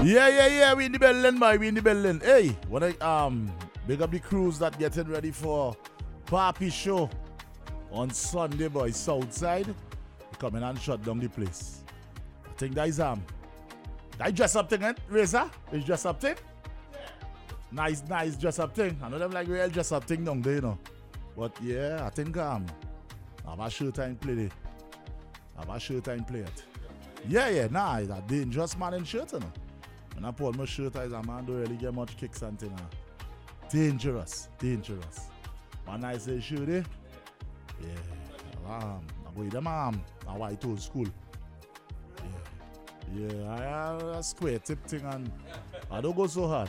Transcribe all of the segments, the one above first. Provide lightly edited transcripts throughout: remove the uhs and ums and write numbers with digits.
Yeah, we in the building, boy, we in the building. Hey, wanna big up the crews that getting ready for Papi show on Sunday, boy, Southside. We coming and shut down the place. I think that is that dress up thing, eh? Razor? Is dress up thing? Yeah. Nice dress up thing. I know them like real dress up thing down there, you know. But yeah, I think have a showtime play it. Have a showtime play it. Yeah, nah, it's a dangerous man in shirt, you know. When I pull my shirt, a man don't really get much kicks and things. Dangerous. When I say shoot it, I go with them a white old school. Yeah, I have a square tip thing and I don't go so hard.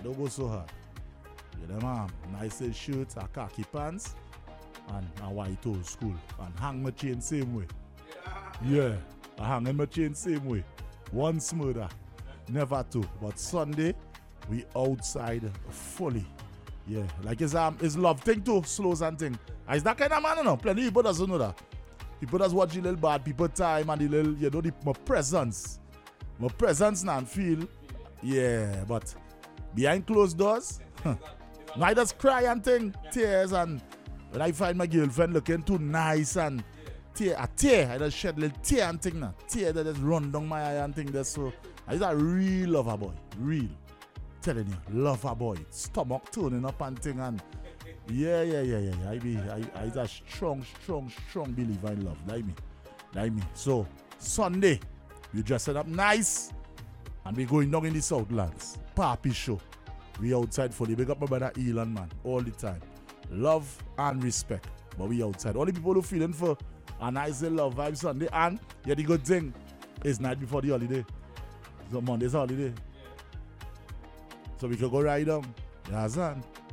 Yeah, them nice shirt, a khaki pants, and a white old school. And hang my chain same way. Yeah, I hang my chain same way. Once murder, never two. But Sunday, we outside fully. Yeah, like his love thing too, slows and thing. And it's that kind of man, you know. Plenty people doesn't know that. People just watch the little bad people time and the little, you know, my presence. My presence now feel, yeah, but behind closed doors, I just cry and thing, tears, and when I find my girlfriend looking too nice and I just shed a little tear and thing now. Tear that just run down my eye and thing there. So I just a real lover boy. Real. Telling you, lover boy. Stomach turning up and thing and yeah. I a strong believer in love. Like me. So Sunday, we dressing up nice and we going down in the Southlands. Papi show. We outside for the big up my brother Elon, man. All the time. Love and respect. But we outside. All the people who feeling for a nice love vibe Sunday. And yeah, the good thing is night before the holiday. So Monday's holiday. So we can go ride them. You understand?